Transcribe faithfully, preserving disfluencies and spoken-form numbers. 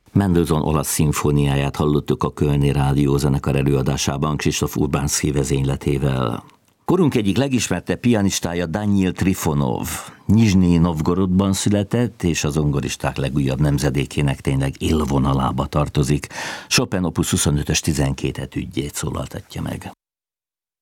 Mendelssohn olasz szimfóniáját hallottuk a Kölni Rádiózenekar előadásában Krzysztof Urbánszky vezényletével. Korunk egyik legismertebb pianistája Danyil Trifonov. Nizsnyi Novgorodban született, és a zongoristák legújabb nemzedékének tényleg élvonalába tartozik. Chopin opus huszonötös tizenkét etüdjét szólaltatja meg.